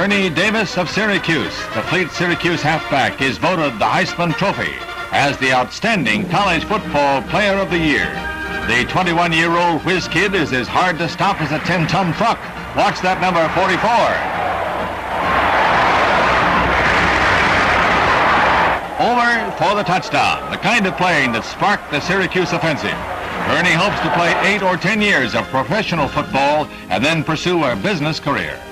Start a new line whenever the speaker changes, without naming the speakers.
Ernie Davis of Syracuse, the Fleet Syracuse halfback, is voted the Heisman Trophy as the outstanding college football player of the year. The 21-year-old whiz kid is as hard to stop as a 10-ton truck. Watch that number 44. Over for the touchdown, the kind of playing that sparked the Syracuse offensive. Ernie hopes to play 8 or 10 years of professional football and then pursue a business career.